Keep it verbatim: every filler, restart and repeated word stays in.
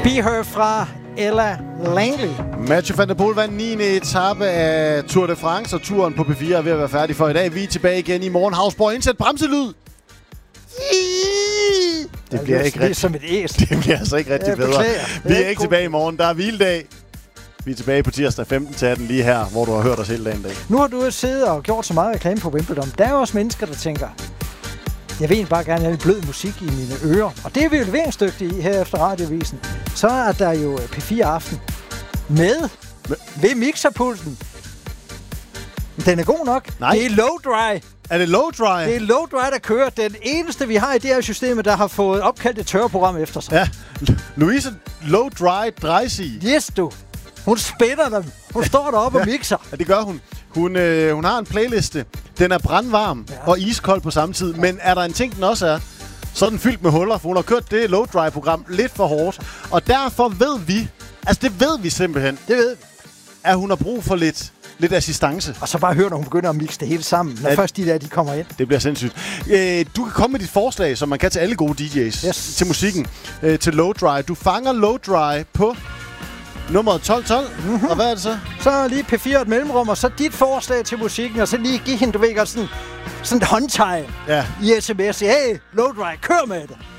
Be Her fra Ella Langley. Mathieu van der Poel vandt niende etape af Tour de France, og turen på P fire er ved at være færdig for i dag. Vi er tilbage igen i morgen. Havsborg, indsæt bremselyd. Det bliver ja, ikke rigtig. som et æsel. Det bliver altså ikke rigtig bedre. Vi er ikke god. tilbage i morgen. Der er hviledag. Vi er tilbage på tirsdag femten til atten lige her, hvor du har hørt os hele dagen dag. Nu har du siddet og gjort så meget reklame på Wimbledon. Der er jo også mennesker, der tænker, jeg vil egentlig bare gerne have lidt blød musik i mine ører. Og det er vi jo leveringsdygtige i her efter Radiovisen. Så er der jo P fire Aften med ved mixerpulten. Den er god nok. Nej. Det er low dry. Er det low dry? Det er low dry, der kører. Den eneste, vi har i det her system, der har fået opkaldt et tørreprogram efter sig. Ja. Louise Low Dry Dreisig. Yes, du. Hun spænder dem. Hun står deroppe ja. og mixer. Ja, det gør hun. Hun, øh, hun har en playliste. Den er brandvarm ja. og iskold på samme tid. Men er der en ting, den også er, så er den fyldt med huller, for hun har kørt det low dry program lidt for hårdt. Og derfor ved vi, altså det ved vi simpelthen, det ved vi, at hun har brug for lidt, lidt assistance. Og så bare hør, når hun begynder at mixe det hele sammen, når ja, først de der, de kommer ind. Det bliver sindssygt. Øh, du kan komme med dit forslag, som man kan til alle gode D J's, yes. til musikken, øh, til low dry. Du fanger low dry på nummeret tolv tolv, mm-hmm. og hvad er det så? Så lige P fire et mellemrum, og så dit forslag til musikken, og så lige give hende, du ved godt, sådan, sådan et håndtegn ja. i sms. Hey, low dry, kør med det.